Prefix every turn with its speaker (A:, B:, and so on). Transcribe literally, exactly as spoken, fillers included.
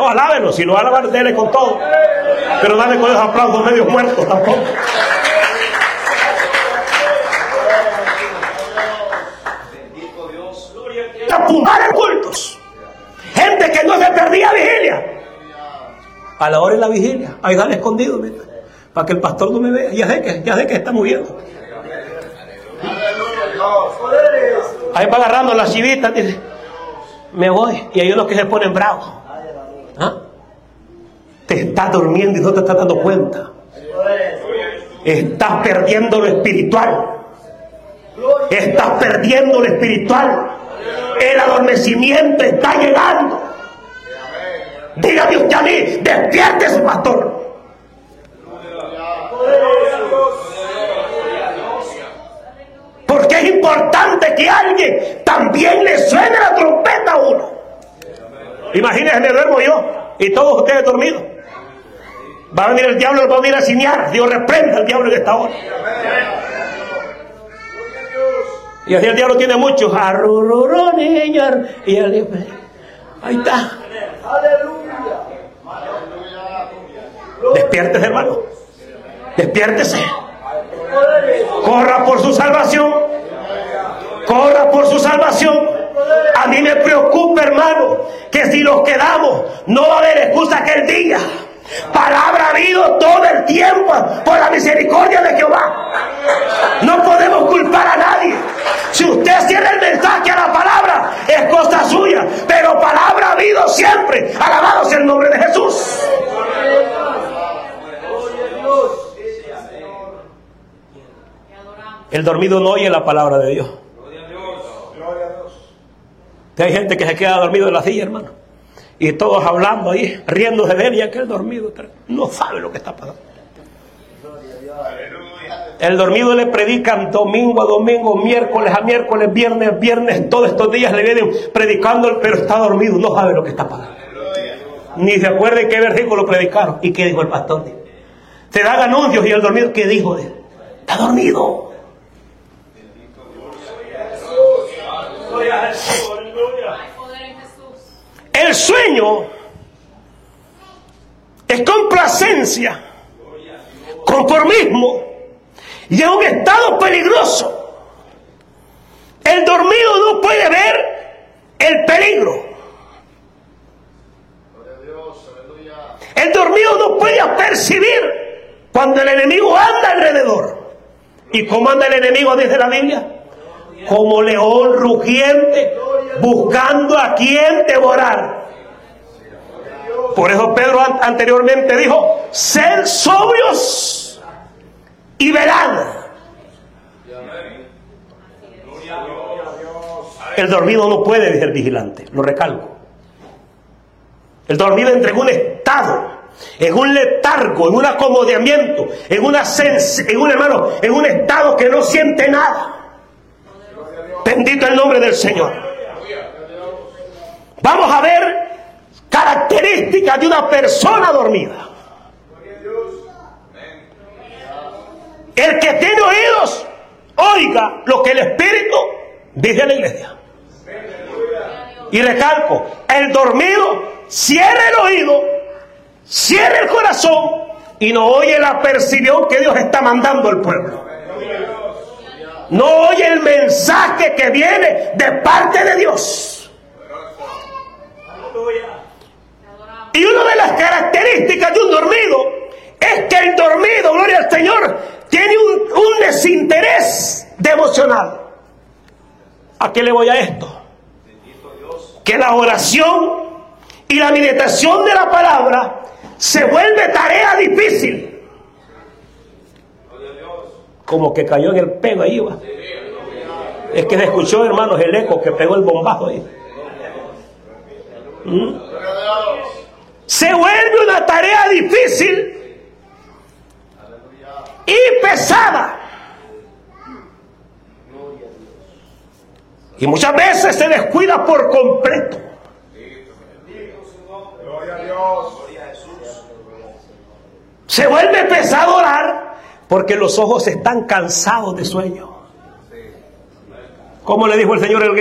A: alabado, alábelo. Si lo va a alabar, dele con todo. Pero dale con esos aplausos medio muertos tampoco. Apuntar en cultos. Gente que no se perdía vigilia. A la hora de la vigilia, ahí dale escondido, mira, para que el pastor no me vea. Ya sé que, ya sé que está moviendo. Ahí va agarrando las chivitas, dice, me voy. Y hay unos que se ponen bravos. ¿Ah? Te estás durmiendo y no te estás dando cuenta. Estás perdiendo lo espiritual. Estás perdiendo lo espiritual. El adormecimiento está llegando. Dígame usted a mí, despiértese, pastor. Porque es importante que alguien también le suene la trompeta a uno. Imagínense, me duermo yo y todos ustedes dormidos. Va a venir el diablo, lo va a venir a ciñar. Dios reprenda al diablo en esta hora. Y así el diablo tiene muchos. Arrururú, niño. Y él dice, ahí está. Despiértese, hermano. Despiértese. Corra por su salvación. Corra por su salvación. A mí me preocupa, hermano, que si nos quedamos, no va a haber excusa aquel día. Palabra ha habido todo el tiempo por la misericordia de Jehová. No podemos culpar a nadie. Si usted cierra el mensaje a la palabra, es cosa suya. Pero palabra ha habido siempre. Alabado sea el nombre de Jesús. El dormido no oye la palabra de Dios. Hay gente que se queda dormido en la silla, hermano. Y todos hablando ahí, riéndose de él, y aquel dormido no sabe lo que está pasando. El dormido le predican domingo a domingo, miércoles a miércoles, viernes a viernes, todos estos días le vienen predicando, pero está dormido, no sabe lo que está pasando. Ni se acuerda en qué versículo predicaron. ¿Y qué dijo el pastor? Se dan anuncios y el dormido, ¿qué dijo de él? Está dormido. El sueño es complacencia, conformismo y es un estado peligroso. El dormido no puede ver el peligro. El dormido no puede percibir cuando el enemigo anda alrededor. ¿Y cómo anda el enemigo, dice la Biblia? Como león rugiente, buscando a quien devorar. Por eso Pedro an- anteriormente dijo, sed sobrios y velad. El dormido no puede, dice el vigilante, lo recalco. El dormido entra en un estado, en un letargo, en un acomodamiento, en una sens- en un hermano, en un estado que no siente nada. Bendito el nombre del Señor. Vamos a ver características de una persona dormida. El que tiene oídos, oiga lo que el Espíritu dice a la iglesia. Y recalco, el dormido cierra el oído, cierra el corazón y no oye la percepción que Dios está mandando al pueblo. No oye el mensaje que viene de parte de Dios. Y una de las características de un dormido es que el dormido, gloria al Señor, tiene un, un desinterés devocional. ¿A qué le voy a esto? Que la oración y la meditación de la palabra se vuelve tarea difícil. Como que cayó en el pego ahí, va. Es que se escuchó, hermanos, el eco que pegó el bombazo ahí. ¿Mm? Se vuelve una tarea difícil y pesada. Y muchas veces se descuida por completo. Se vuelve pesado orar porque los ojos están cansados de sueño. ¿Cómo le dijo el Señor el